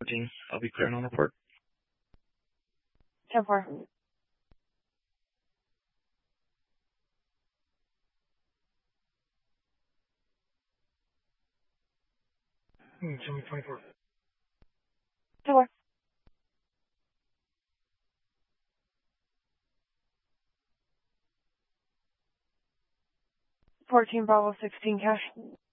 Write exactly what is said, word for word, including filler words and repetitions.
fourteen. I'll be clearing on report. ten four. Hmm, show me twenty-four. ten four. fourteen Bravo sixteen cash.